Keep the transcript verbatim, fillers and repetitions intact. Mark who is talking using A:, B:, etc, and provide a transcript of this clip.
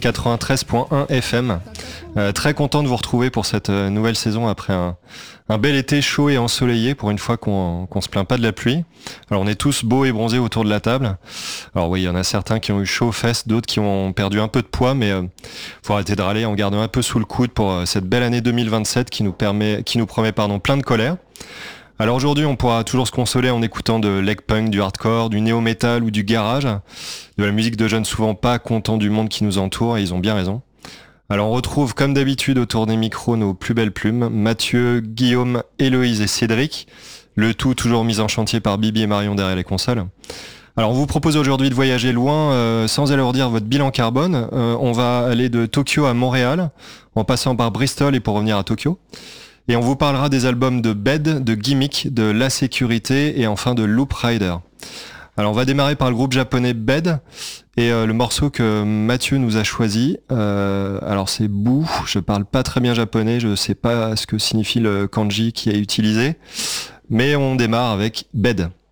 A: quatre-vingt-treize point un F M. Euh, très content de vous retrouver pour cette euh, nouvelle saison après un, un bel été chaud et ensoleillé, pour une fois qu'on, qu'on se plaint pas de la pluie. Alors on est tous beaux et bronzés autour de la table. Alors oui, il y en a certains qui ont eu chaud aux fesses, d'autres qui ont perdu un peu de poids, mais euh, faut arrêter de râler en gardant un peu sous le coude pour euh, cette belle année deux mille vingt-sept qui nous permet, qui nous promet pardon, plein de colère. Alors aujourd'hui, on pourra toujours se consoler en écoutant de leg punk, du hardcore, du néo-metal ou du garage, de la musique de jeunes souvent pas contents du monde qui nous entoure, et ils ont bien raison. Alors on retrouve comme d'habitude autour des micros nos plus belles plumes, Mathieu, Guillaume, Héloïse et Cédric, le tout toujours mis en chantier par Bibi et Marion derrière les consoles. Alors on vous propose aujourd'hui de voyager loin euh, sans alourdir votre bilan carbone. Euh, on va aller de Tokyo à Montréal, en passant par Bristol et pour revenir à Tokyo. Et on vous parlera des albums de Bed, de Gimmick, de La Sécurité et enfin de Loop Rider. Alors on va démarrer par le groupe japonais Bed et euh, le morceau que Mathieu nous a choisi. Euh, alors c'est Bou, je parle pas très bien japonais, je sais pas ce que signifie le kanji qui est utilisé, mais on démarre avec Bed.